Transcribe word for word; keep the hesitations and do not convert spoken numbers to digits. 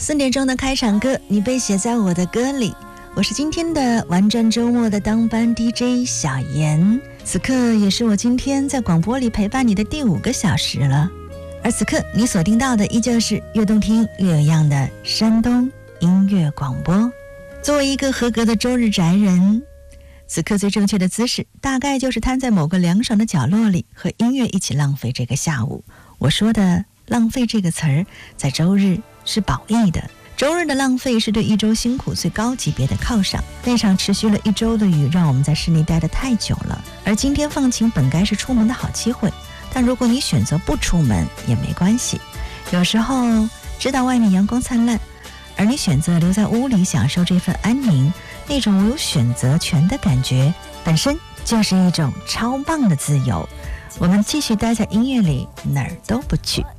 四点钟的开场歌，你被写在我的歌里。我是今天的玩转周末的当班 D J 小妍，此刻也是我今天在广播里陪伴你的第五个小时了。而此刻你锁定到的依旧是越动听越有样的山东音乐广播。作为一个合格的周日宅人，此刻最正确的姿势大概就是瘫在某个凉爽的角落里，和音乐一起浪费这个下午。我说的浪费这个词儿在周日是褒义的，周日的浪费是对一周辛苦最高级别的犒赏。那场持续了一周的雨让我们在室内待得太久了，而今天放晴本该是出门的好机会，但如果你选择不出门也没关系。有时候知道外面阳光灿烂，而你选择留在屋里享受这份安宁，那种我有选择权的感觉本身就是一种超棒的自由。我们继续待在音乐里，哪儿都不去。